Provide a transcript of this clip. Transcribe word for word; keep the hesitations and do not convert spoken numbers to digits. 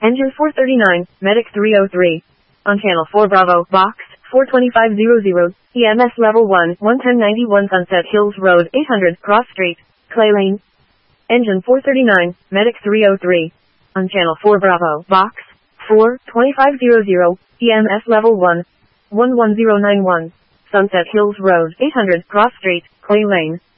Engine four thirty-nine, Medic three oh three. On Channel four Bravo, Box, four twenty-five hundred, E M S Level one, one ten ninety-one Sunset Hills Road, eight hundred, Cross Street, Clay Lane. Engine four thirty-nine, Medic three oh three. On Channel four Bravo, Box, four twenty-five hundred, E M S Level one, one one zero nine one, Sunset Hills Road, eight hundred, Cross Street, Clay Lane.